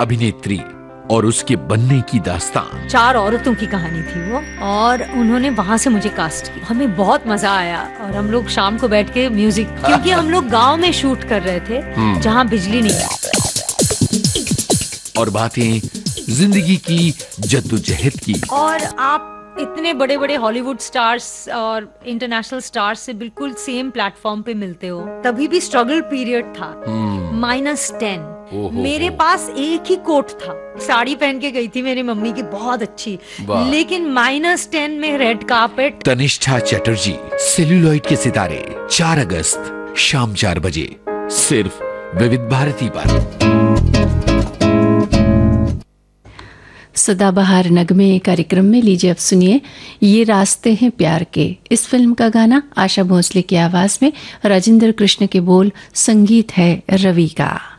अभिनेत्री और उसके बनने की दास्तान। 4 औरतों की कहानी थी वो, और उन्होंने वहाँ से मुझे कास्ट किया। हमें बहुत मजा आया, और हम लोग शाम को बैठ के म्यूजिक, क्योंकि हम लोग गांव में शूट कर रहे थे जहाँ बिजली नहीं है। और बातें जिंदगी की जद्दोजहद की। और आप इतने बड़े बड़े हॉलीवुड स्टार्स और इंटरनेशनल स्टार्स से बिल्कुल सेम प्लेटफॉर्म पे मिलते हो। तभी भी स्ट्रगल पीरियड था। -10 मेरे पास एक ही कोट था, साड़ी पहन के गई थी मेरी मम्मी की बहुत अच्छी, लेकिन -10 में red carpet. Tanishtha Chatterjee, celluloid के सितारे, 4 अगस्त शाम 4 बजे, सिर्फ विविध भारती पर। सदाबहार नगमे कार्यक्रम में लीजिए अब सुनिए ये रास्ते हैं प्यार के। इस फिल्म का गाना आशा भोसले की आवाज में, राजेंद्र कृष्ण के बोल, संगीत है रवि का।